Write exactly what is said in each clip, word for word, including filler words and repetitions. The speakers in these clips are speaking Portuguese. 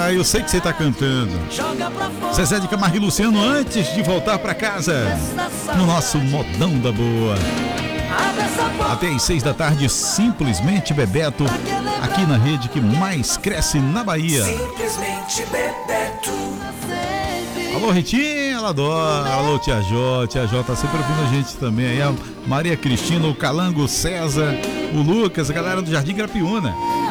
Ah, eu sei que você tá cantando. Zezé de Camargo e Luciano, antes de voltar pra casa, no nosso Modão da Boa. Até às seis da tarde, simplesmente Bebeto, aqui na rede que mais cresce na Bahia. Simplesmente Bebeto. Alô, Ritinha, ela adora. Alô, Tia Jó, Tia Jó tá sempre ouvindo a gente também. Aí a Maria Cristina, o Calango, o César, o Lucas, a galera do Jardim Grapiúna.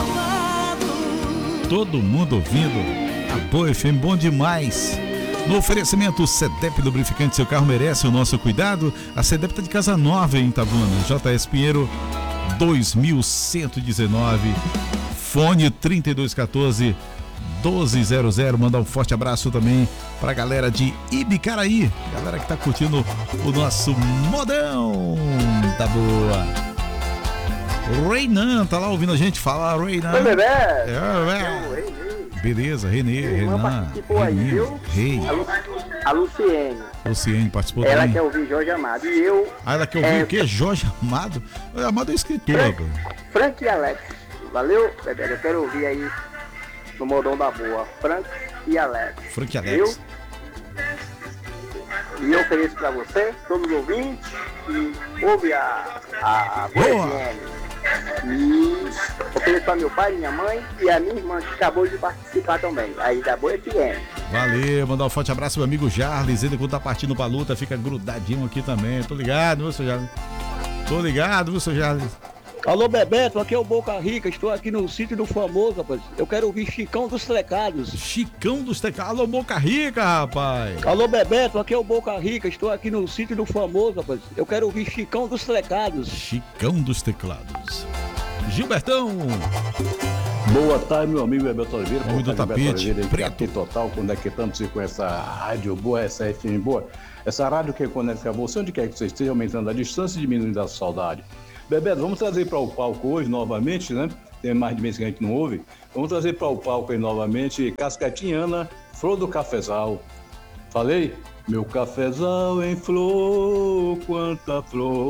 Todo mundo ouvindo. A Boa F M, bom demais. No oferecimento, Cedep Lubrificante, seu carro merece o nosso cuidado. A Cedep tá de casa nova em Itabuna. J S Pinheiro dois mil cento e dezenove. Fone trinta e dois quatorze, doze zero zero. Mandar um forte abraço também pra galera de Ibicaraí. Galera que tá curtindo o nosso Modão da Boa. Reinan tá lá ouvindo a gente. Fala, Reinan. Oi, bebê. É, é. Beleza, Renê, Renan, Renê, Rei. A, Lu, a Luciene. Luciene participou Ela também. quer ouvir Jorge Amado. E eu... Ah, ela quer ouvir é, o quê? Jorge Amado? Jorge Amado é escritor. Frank, Frank e Alex. Valeu, bebê. Eu quero ouvir aí no Modão da Boa. Frank e Alex. Frank e Alex. Eu, e eu ofereço pra você, todos os ouvintes, que ouve a, a, a Boa Boa. F M. E ofereço pra meu pai, minha mãe e a minha irmã que acabou de participar também, aí da Boa F M. Valeu, mandar um forte abraço meu amigo Jarles, ele quando tá partindo pra luta fica grudadinho aqui também. Tô ligado, viu, seu Jarles? Tô ligado, viu, seu Jarles? Alô, Bebeto, aqui é o Boca Rica, estou aqui no sítio do Famoso, rapaz. Eu quero ouvir Chicão dos Trecados. Chicão dos Trecados, alô, Boca Rica, rapaz. Alô, Bebeto, aqui é o Boca Rica, estou aqui no sítio do Famoso, rapaz. Eu quero ouvir Chicão dos Trecados. Chicão dos Teclados. Gilbertão. Boa tarde, meu amigo Bebeto Oliveira. Homem do tapete, preto. Total, conectando-se com essa rádio boa, essa F M boa. Essa rádio que conecta você, onde quer que você esteja, aumentando a distância e diminuindo a saudade. Bebeto, vamos trazer para o palco hoje novamente, né? Tem mais de mês que a gente não ouve. Vamos trazer para o palco aí novamente Cascatinhana, Flor do Cafezal. Falei? Meu cafezal em flor, quanta flor.